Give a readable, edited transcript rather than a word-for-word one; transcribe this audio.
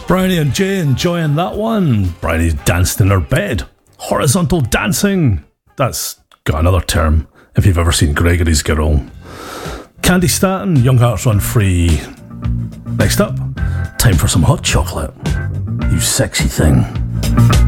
Brownie and Jay enjoying that one. Brownie's danced in her bed. Horizontal dancing. That's got another term if you've ever seen Gregory's Girl. Candy Staton, Young Hearts Run Free. Next up, time for some hot chocolate. You sexy thing.